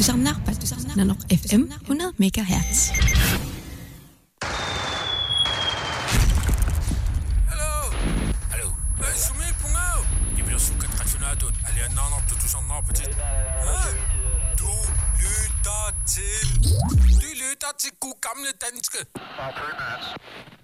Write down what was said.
Tusannar på Nanok FM 100 MHz. Hallo. Zoomé, punga. Je bliver sukker traditionelt ud. Alle andre du tusannar på tid. Du lytter til. Du lytter til god gamle danske.